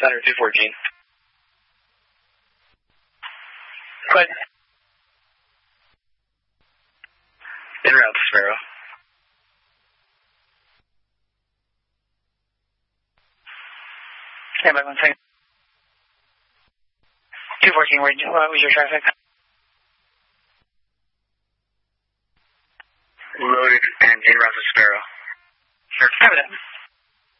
Center 214. What? En route to Sparrow. Stand by 1 second. 214, what was your traffic? Loaded and en route to Sparrow. Sure. Copy that.